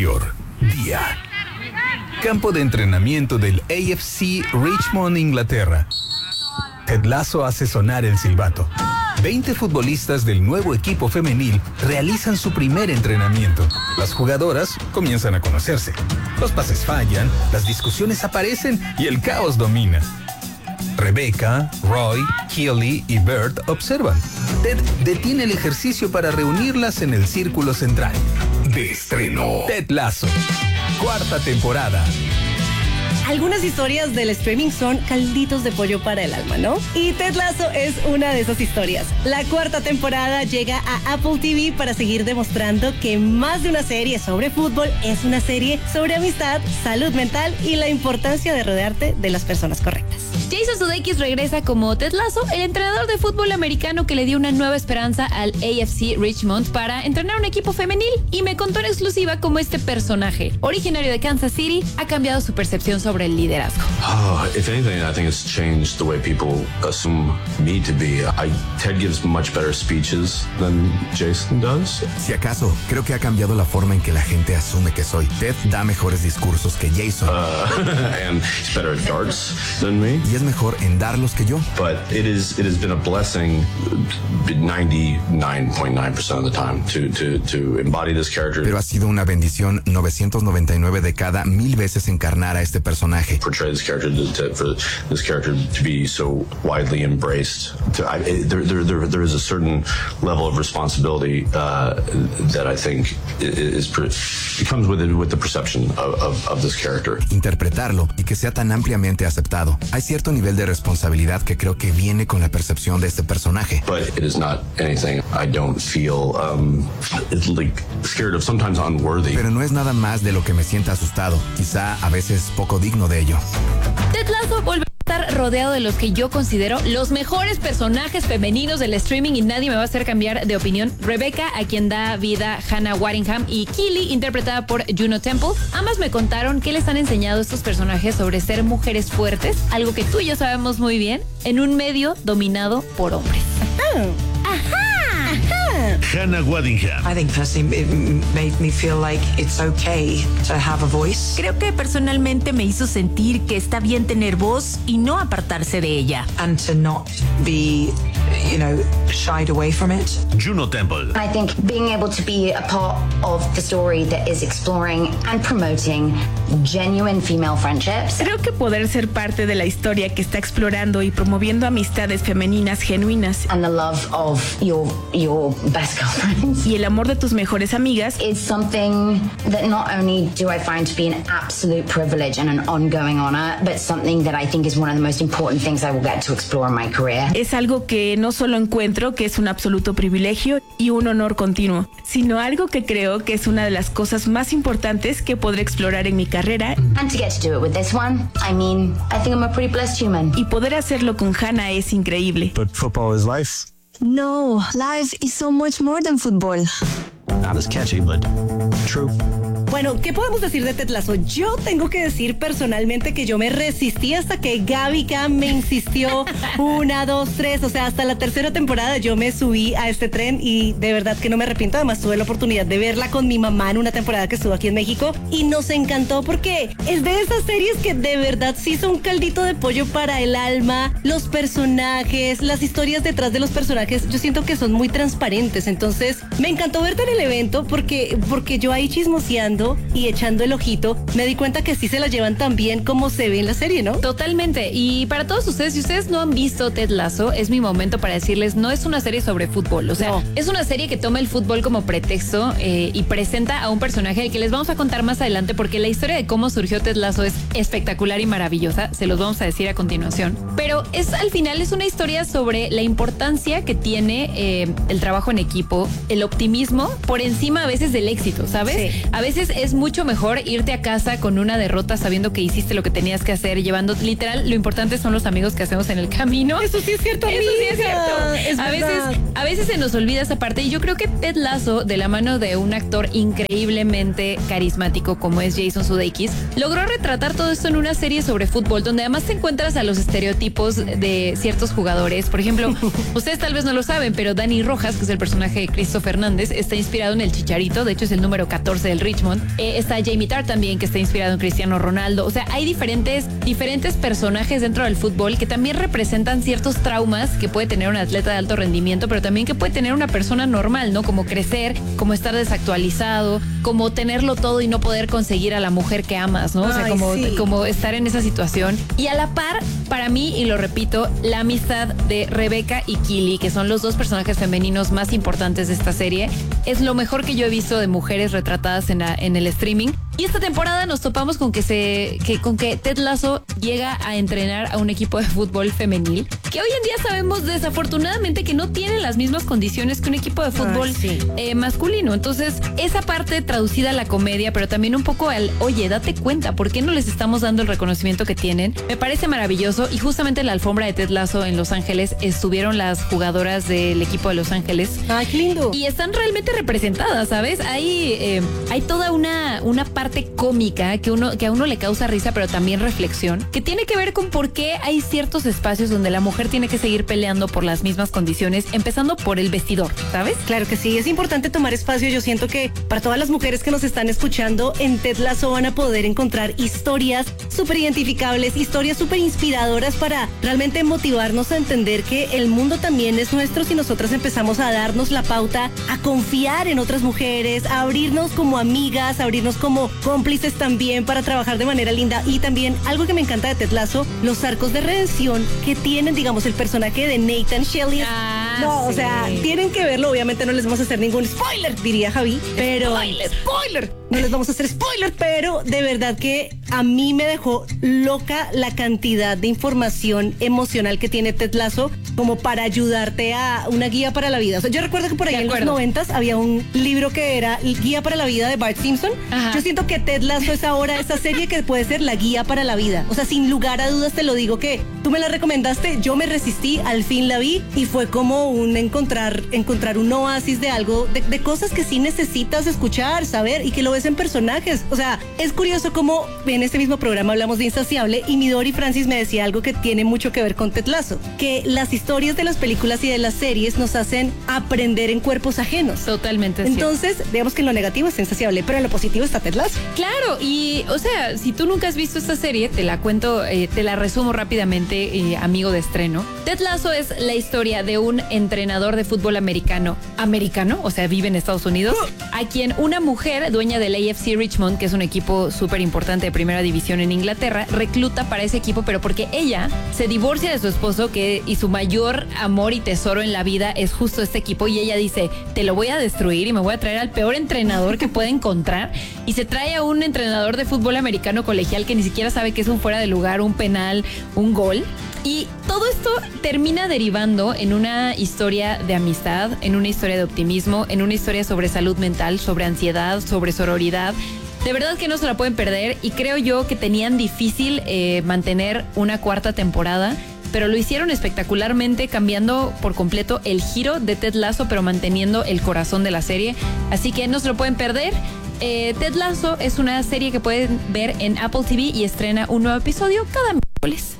anterior día. Campo de entrenamiento del AFC Richmond, Inglaterra. Ted Lasso hace sonar el silbato. 20 futbolistas del nuevo equipo femenil realizan su primer entrenamiento. Las jugadoras comienzan a conocerse. Los pases fallan, las discusiones aparecen y el caos domina. Rebecca, Roy, Keely y Bert observan. Ted detiene el ejercicio para reunirlas en el círculo central. De estreno, Ted Lasso, 4ª temporada. Algunas historias del streaming son calditos de pollo para el alma, ¿no? Y Ted Lasso es una de esas historias. La 4ª temporada llega a Apple TV para seguir demostrando que más de una serie sobre fútbol es una serie sobre amistad, salud mental y la importancia de rodearte de las personas correctas. Jason Sudeikis regresa como Ted Lasso, el entrenador de fútbol americano que le dio una nueva esperanza al AFC Richmond para entrenar un equipo femenil, y me contó en exclusiva cómo este personaje, originario de Kansas City, ha cambiado su percepción sobre el liderazgo. If anything, I think it's changed the way people assume me to be. Ted gives much better speeches than Jason does. Si acaso, creo que ha cambiado la forma en que la gente asume que soy. Ted da mejores discursos que Jason. And he's better at darts than me. Y es mejor en darlos que yo. But it has been a blessing 99.9% of the time to embody this character. Pero ha sido una bendición 999 de cada 1000 veces encarnar a este personaje. Portray this character for this character to be so widely embraced. There is a certain level of responsibility that I think comes with the perception of this character. Interpretarlo y que sea tan ampliamente aceptado. Hay cierto nivel de responsabilidad que creo que viene con la percepción de este personaje. But it is not anything I don't feel like scared of, sometimes unworthy. Pero no es nada más de lo que me sienta asustado, quizá a veces poco digno de ello. Ted Lasso vuelve a estar rodeado de los que yo considero los mejores personajes femeninos del streaming y nadie me va a hacer cambiar de opinión. Rebecca, a quien da vida Hannah Waddingham, y Keely, interpretada por Juno Temple. Ambas me contaron que les han enseñado estos personajes sobre ser mujeres fuertes, algo que tú y yo sabemos muy bien, en un medio dominado por hombres. Hannah Waddingham. I think personally it made me feel like it's okay to have a voice. Creo que personalmente me hizo sentir que está bien tener voz y no apartarse de ella. And to not be, shied away from it. Juno Temple. I think being able to be a part of the story that is exploring and promoting genuine female friendships. Creo que poder ser parte de la historia que está explorando y promoviendo amistades femeninas genuinas. And the love of your best girlfriends. Y el amor de tus mejores amigas. Is something that not only do I find to be an absolute privilege and an ongoing honor, but something that I think is one of the most important things I will get to explore in my career. Es algo que no solo encuentro que es un absoluto privilegio y un honor continuo, sino algo que creo que es una de las cosas más importantes que podré explorar en mi carrera. And to get to do it with this one, I think I'm a pretty blessed human. Y poder hacerlo con Hannah es increíble. But football is life. No, life is so much more than football. Not as catchy, but true. Bueno, ¿qué podemos decir de Ted Lasso? Yo tengo que decir personalmente que yo me resistí hasta que Gaby Cam me insistió 1, 2, 3, o sea, hasta la 3ª temporada yo me subí a este tren y de verdad que no me arrepiento. Además tuve la oportunidad de verla con mi mamá en una temporada que estuvo aquí en México y nos encantó porque es de esas series que de verdad sí son caldito de pollo para el alma. Los personajes, las historias detrás de los personajes, yo siento que son muy transparentes. Entonces me encantó verte en el evento porque yo ahí chismoseando y echando el ojito, me di cuenta que sí se la llevan tan bien como se ve en la serie, ¿no? Totalmente. Y para todos ustedes, si ustedes no han visto Ted Lasso, es mi momento para decirles, no es una serie sobre fútbol. O sea, no. Es una serie que toma el fútbol como pretexto y presenta a un personaje al que les vamos a contar más adelante, porque la historia de cómo surgió Ted Lasso es espectacular y maravillosa. Se los vamos a decir a continuación. Pero al final es una historia sobre la importancia que tiene el trabajo en equipo, el optimismo por encima a veces del éxito, ¿sabes? Sí. A veces es mucho mejor irte a casa con una derrota sabiendo que hiciste lo que tenías que hacer, llevando, literal, lo importante son los amigos que hacemos en el camino. Eso sí es cierto. Eso sí es cierto. A veces se nos olvida esa parte y yo creo que Ted Lasso, de la mano de un actor increíblemente carismático como es Jason Sudeikis, logró retratar todo esto en una serie sobre fútbol, donde además te encuentras a los estereotipos de ciertos jugadores. Por ejemplo, ustedes tal vez no lo saben, pero Dani Rojas, que es el personaje de Cristo Fernández, está inspirado inspirado en el Chicharito, de hecho es el número 14 del Richmond. Está Jamie Tartt también, que está inspirado en Cristiano Ronaldo. O sea, hay diferentes personajes dentro del fútbol que también representan ciertos traumas que puede tener un atleta de alto rendimiento, pero también que puede tener una persona normal, ¿no? Como crecer, como estar desactualizado, como tenerlo todo y no poder conseguir a la mujer que amas, ¿no? O sea, como estar en esa situación. Y a la par, para mí, y lo repito, la amistad de Rebecca y Keely, que son los dos personajes femeninos más importantes de esta serie, es lo mejor que yo he visto de mujeres retratadas en el streaming. Y esta temporada nos topamos con que Ted Lasso llega a entrenar a un equipo de fútbol femenil, que hoy en día sabemos desafortunadamente que no tiene las mismas condiciones que un equipo de fútbol masculino. Entonces, esa parte traducida a la comedia, pero también un poco al, oye, date cuenta, ¿por qué no les estamos dando el reconocimiento que tienen? Me parece maravilloso. Y justamente en la alfombra de Ted Lasso en Los Ángeles estuvieron las jugadoras del equipo de Los Ángeles. ¡Ay, qué lindo! Y están realmente representadas, ¿sabes? Hay toda una parte cómica que a uno le causa risa, pero también reflexión, que tiene que ver con por qué hay ciertos espacios donde la mujer tiene que seguir peleando por las mismas condiciones, empezando por el vestidor, ¿sabes? Claro que sí, es importante tomar espacio. Yo siento que para todas las mujeres que nos están escuchando, en Ted Lasso van a poder encontrar historias súper identificables, historias súper inspiradoras para realmente motivarnos a entender que el mundo también es nuestro si nosotras empezamos a darnos la pauta, a confiar en otras mujeres, a abrirnos como amigas, a abrirnos como cómplices también para trabajar de manera linda. Y también algo que me encanta de Ted Lasso, los arcos de redención que tienen, digamos, el personaje de Nathan Shelley. O sea, tienen que verlo. Obviamente no les vamos a hacer ningún spoiler, diría Javi, pero spoiler. No les vamos a hacer spoiler, pero de verdad que a mí me dejó loca la cantidad de información emocional que tiene Ted Lasso como para ayudarte a una guía para la vida. O sea, yo recuerdo que por ahí en los 90s había un libro que era Guía para la Vida de Bart Simpson. Ajá. Yo siento que Ted Lasso es ahora esa serie que puede ser la guía para la vida. O sea, sin lugar a dudas te lo digo, que tú me la recomendaste, yo me resistí, al fin la vi y fue como un encontrar un oasis de algo, de cosas que sí necesitas escuchar, saber, y que lo ves en personajes. O sea, es curioso cómo en este mismo programa hablamos de Insaciable y Midori Francis me decía algo que tiene mucho que ver con Ted Lasso, que las historias de las películas y de las series nos hacen aprender en cuerpos ajenos. Totalmente. Entonces, digamos que en lo negativo es Insaciable, pero en lo positivo está Ted Lasso. Claro, y o sea, si tú nunca has visto esta serie, te la cuento, te la resumo rápidamente, amigo de estreno. Ted Lasso es la historia de un entrenador de fútbol americano, o sea, vive en Estados Unidos, a quien una mujer, dueña del AFC Richmond, que es un equipo súper importante de primera división en Inglaterra, recluta para ese equipo, pero porque ella se divorcia de su esposo, y su mayor amor y tesoro en la vida es justo este equipo, y ella dice, te lo voy a destruir y me voy a traer al peor entrenador que pueda encontrar, y se trae a un entrenador de fútbol americano colegial que ni siquiera sabe que es un fuera de lugar, un penal, un gol. Y todo esto termina derivando en una historia de amistad, en una historia de optimismo, en una historia sobre salud mental, sobre ansiedad, sobre sororidad. De verdad que no se la pueden perder, y creo yo que tenían difícil mantener una cuarta temporada, pero lo hicieron espectacularmente, cambiando por completo el giro de Ted Lasso, pero manteniendo el corazón de la serie. Así que no se lo pueden perder. Ted Lasso es una serie que pueden ver en Apple TV y estrena un nuevo episodio cada miércoles.